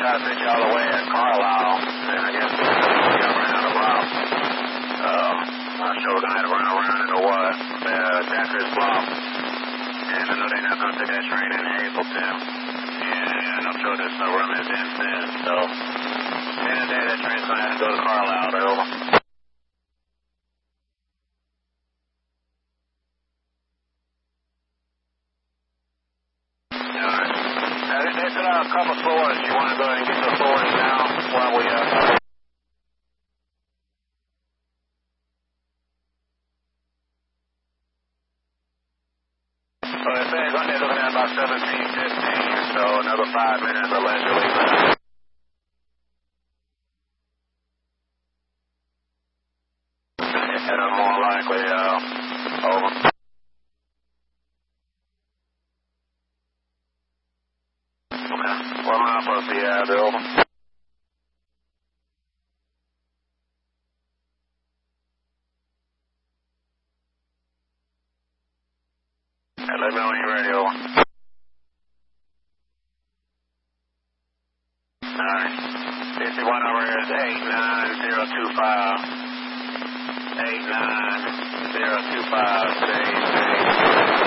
try to pitch you all the way at Carlisle, and I guess we ran out of route. Not sure we're going to have to run around it or what. Decker's blocked, and I know they're not going to take that train in Hazleton. And I'm sure there's no room in since, so at the end of the day, that train's going to have to go to Carlisle, over. They put out a couple floors. You want to go ahead and get the floors down while we So they say they're looking at about 17:15, so another 5 minutes or less you'll leave. And more likely, over. What am I supposed to be at, over? Hey, let me know when you're ready, over. Alright. 51 number is 89025. 89025. Today